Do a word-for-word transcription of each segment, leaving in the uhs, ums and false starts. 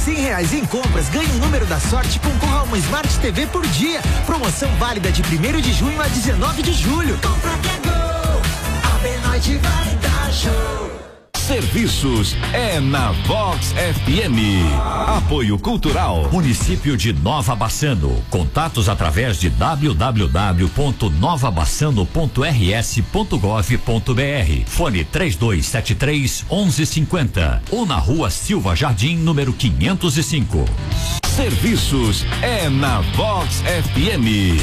cem reais em compras, ganhe um número da sorte e concorra a uma Smart T V por dia. Promoção válida de primeiro de junho a dezenove de julho. Compra que é gol, a Beloit vai dar show. Serviços é na Vox F M. Apoio Cultural, município de Nova Bassano. Contatos através de w w w ponto nova bassano ponto r s ponto gov ponto b r. Fone três dois sete três, onze cinquenta ou na rua Silva Jardim, número quinhentos e cinco. Serviços é na Vox F M.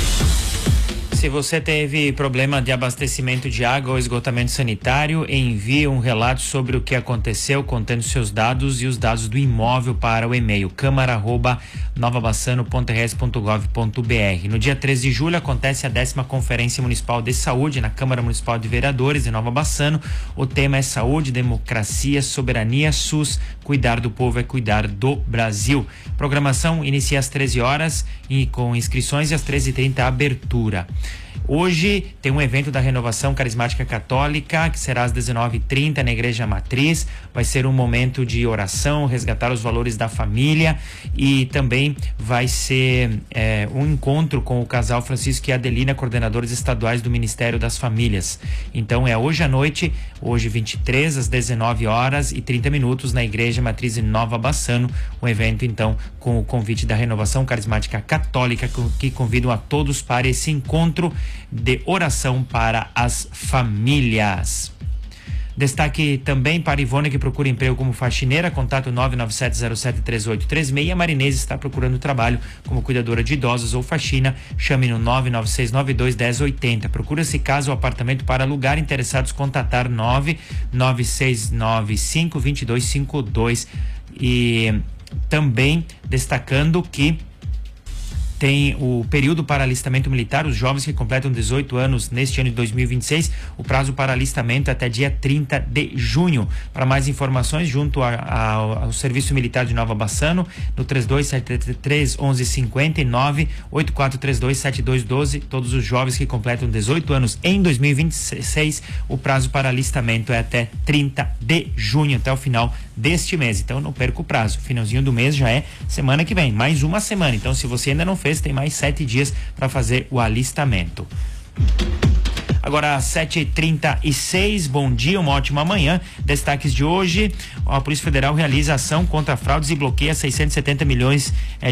Se você teve problema de abastecimento de água ou esgotamento sanitário, envie um relato sobre o que aconteceu, contendo seus dados e os dados do imóvel para o e-mail câmara arroba nova bassano ponto r s ponto gov ponto b r. No dia treze de julho acontece a décima Conferência Municipal de Saúde na Câmara Municipal de Vereadores de Nova Bassano. O tema é Saúde, Democracia, Soberania, SUS. Cuidar do povo é cuidar do Brasil. Programação inicia às treze horas e com inscrições e às treze e trinta abertura. Hoje tem um evento da Renovação Carismática Católica que será às dezenove e trinta na Igreja Matriz. Vai ser um momento de oração, resgatar os valores da família, e também vai ser é, um encontro com o casal Francisco e Adelina, coordenadores estaduais do Ministério das Famílias. Então é hoje à noite, hoje vinte e três, às dezenove horas e trinta minutos na Igreja Matriz em Nova Bassano. Um evento então com o convite da Renovação Carismática Católica, que convidam a todos para esse encontro de oração para as famílias. Destaque também para Ivone, que procura emprego como faxineira. Contato nove nove sete zero sete três oito três seis. A Marinês está procurando trabalho como cuidadora de idosos ou faxina. Chame no nove nove seis nove dois um zero oito zero. Procura-se casa ou apartamento para alugar. Interessados, contatar nove nove seis nove cinco dois dois cinco dois. E também destacando que tem o período para alistamento militar. Os jovens que completam dezoito anos neste ano de dois mil e vinte e seis, o prazo para alistamento é até dia trinta de junho. Para mais informações, junto a, a, ao Serviço Militar de Nova Bassano, no três dois sete três, onze cinquenta e nove oito quatro três dois sete dois um dois. Todos os jovens que completam dezoito anos em dois mil e vinte e seis, o prazo para alistamento é até trinta de junho, até o final deste mês. Então não perca o prazo. Finalzinho do mês já é semana que vem, mais uma semana. Então, se você ainda não fez, tem mais sete dias para fazer o alistamento. Agora, sete e trinta e seis, bom dia, uma ótima manhã. Destaques de hoje: a Polícia Federal realiza ação contra fraudes e bloqueia seiscentos e setenta milhões